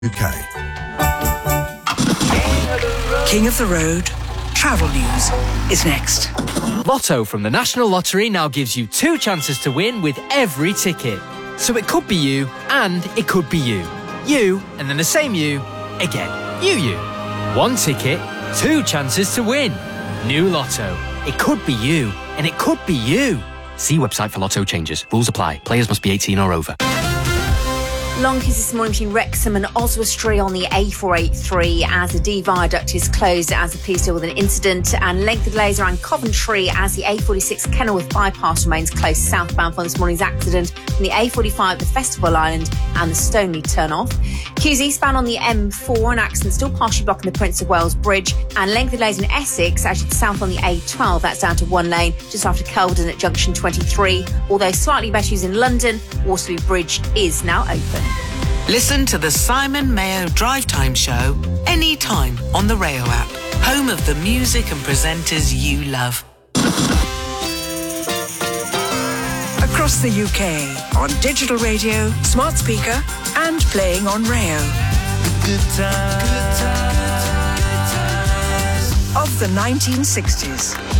UK. King of the Road, travel news is next. Lotto from the National Lottery now gives you 2 chances to win with every ticket. So it could be you, and it could be you. You, and then the same you, again. You. 1 ticket, 2 chances to win. New Lotto. It could be you, and it could be you. See website for Lotto changes. Rules apply. Players must be 18 or over. Long queues this morning between Wrexham and Oswestry on the A483 as the D viaduct is closed as the police deal with an incident, and length of delays around Coventry as the A46 Kenilworth bypass remains closed southbound from this morning's accident from the A45, the Festival Island and the Stoneleigh turn-off. Queues eastbound on the M4, an accident still partially blocking the Prince of Wales Bridge, and length of delays in Essex actually south on the A12, that's down to 1 lane just after Kelvedon at junction 23, although slightly better news in London, Waterloo Bridge is now open. Listen to the Simon Mayo Drive Time Show anytime on the Rayo app, home of the music and presenters you love. Across the UK, on digital radio, smart speaker, and playing on Rayo. Good times. Of the 1960s.